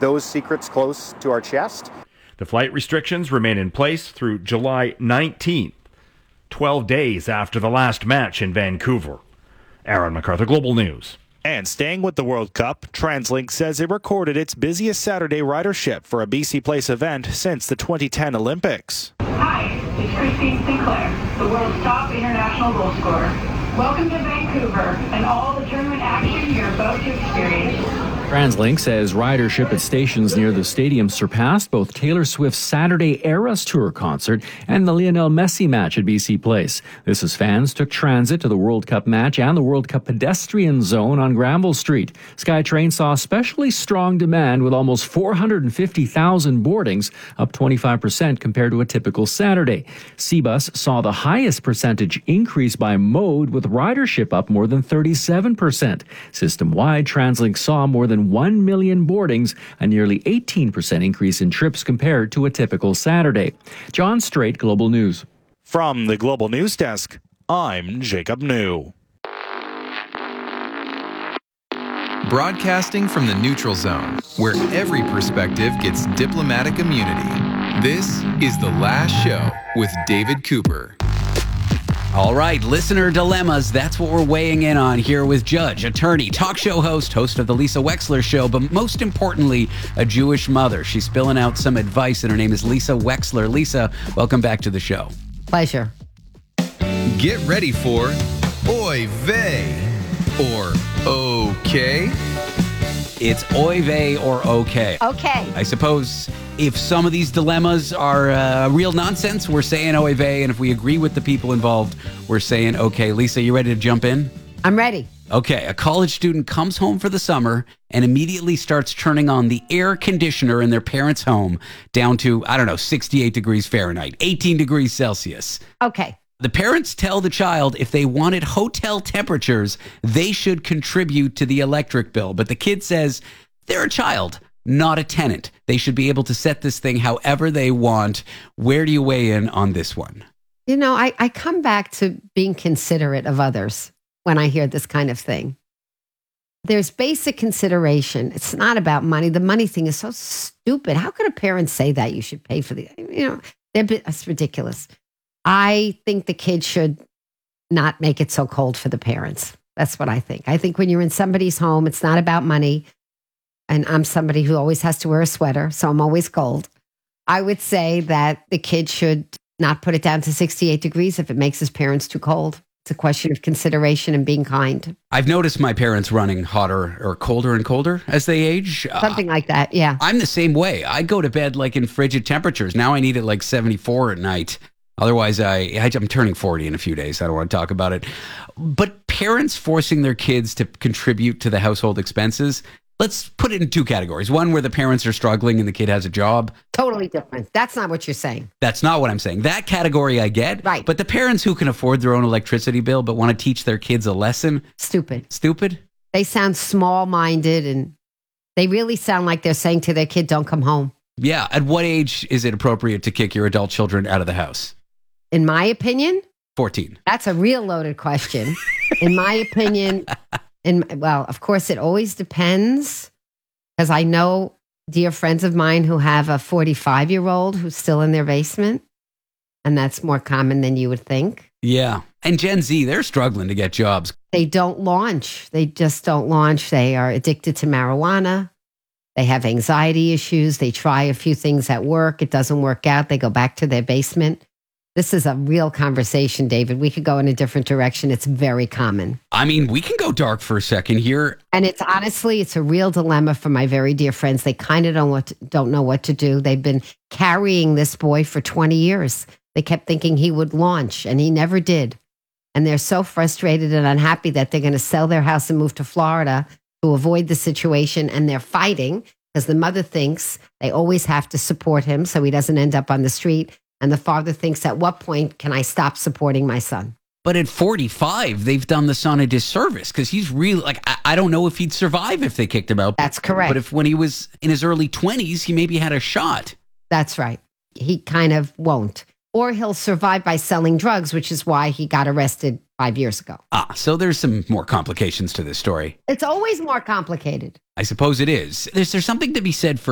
those secrets close to our chest. The flight restrictions remain in place through July 19th, 12 days after the last match in Vancouver. Aaron MacArthur, Global News. And staying with the World Cup, TransLink says it recorded its busiest Saturday ridership for a BC Place event since the 2010 Olympics. Hi, it's Christine Sinclair, the world's top international goal scorer. Welcome to Vancouver and all the tournament action you're about to experience. TransLink says ridership at stations near the stadium surpassed both Taylor Swift's Saturday Eras Tour concert and the Lionel Messi match at BC Place. This as fans took transit to the World Cup match and the World Cup pedestrian zone on Granville Street. SkyTrain saw especially strong demand with almost 450,000 boardings, up 25% compared to a typical Saturday. Cbus saw the highest percentage increase by mode, with ridership up more than 37%. System-wide, TransLink saw more than 1 million boardings, a nearly 18% increase in trips compared to a typical Saturday. John Strait, Global News. From the Global News Desk, I'm Jacob New. Broadcasting from the neutral zone, where every perspective gets diplomatic immunity. This is The Last Show with David Cooper. All right, listener dilemmas. That's what we're weighing in on here with judge, attorney, talk show host of the Lisa Wexler Show, but most importantly, a Jewish mother. She's spilling out some advice, and her name is Lisa Wexler. Lisa, welcome back to the show. Pleasure. Get ready for Oy Vey or Okay. It's oy vey or okay. Okay. I suppose if some of these dilemmas are real nonsense, we're saying oy vey, and if we agree with the people involved, we're saying okay. Lisa, you ready to jump in? I'm ready. Okay, a college student comes home for the summer and immediately starts turning on the air conditioner in their parents' home down to, 68 degrees Fahrenheit, 18 degrees Celsius. Okay. The parents tell the child if they wanted hotel temperatures, they should contribute to the electric bill. But the kid says they're a child, not a tenant. They should be able to set this thing however they want. Where do you weigh in on this one? You know, I come back to being considerate of others when I hear this kind of thing. There's basic consideration. It's not about money. The money thing is so stupid. How could a parent say that you should pay for it's ridiculous. I think the kid should not make it so cold for the parents. That's what I think. I think when you're in somebody's home, it's not about money. And I'm somebody who always has to wear a sweater, so I'm always cold. I would say that the kid should not put it down to 68 degrees if it makes his parents too cold. It's a question of consideration and being kind. I've noticed my parents running hotter or colder and colder as they age. Something like that, yeah. I'm the same way. I go to bed like in frigid temperatures. Now I need it like 74 at night. Otherwise, I'm turning 40 in a few days. I don't want to talk about it. But parents forcing their kids to contribute to the household expenses, let's put it in two categories. One where the parents are struggling and the kid has a job. Totally different. That's not what you're saying. That's not what I'm saying. That category I get. Right. But the parents who can afford their own electricity bill but want to teach their kids a lesson. Stupid. Stupid? They sound small-minded, and they really sound like they're saying to their kid, don't come home. Yeah. At what age is it appropriate to kick your adult children out of the house? In my opinion? 14. That's a real loaded question. In my opinion, of course, it always depends, because I know dear friends of mine who have a 45-year-old who's still in their basement, and that's more common than you would think. Yeah. And Gen Z, they're struggling to get jobs. They don't launch. They just don't launch. They are addicted to marijuana. They have anxiety issues. They try a few things at work. It doesn't work out. They go back to their basement. This is a real conversation, David. We could go in a different direction. It's very common. I mean, we can go dark for a second here. And it's a real dilemma for my very dear friends. They kind of don't know what to do. They've been carrying this boy for 20 years. They kept thinking he would launch, and he never did. And they're so frustrated and unhappy that they're going to sell their house and move to Florida to avoid the situation. And they're fighting because the mother thinks they always have to support him so he doesn't end up on the street. And the father thinks, at what point can I stop supporting my son? But at 45, they've done the son a disservice, because he's really, I don't know if he'd survive if they kicked him out. That's correct. But if when he was in his early 20s, he maybe had a shot. That's right. He kind of won't. Or he'll survive by selling drugs, which is why he got arrested 5 years ago. So there's some more complications to this story. It's always more complicated. I suppose it is. There's something to be said for